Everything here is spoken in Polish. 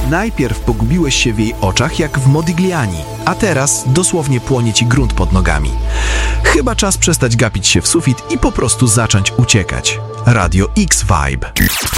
Najpierw pogubiłeś się w jej oczach jak w Modigliani, a teraz dosłownie płonie ci grunt pod nogami. Chyba czas przestać gapić się w sufit i po prostu zacząć uciekać. Radio X Vibe.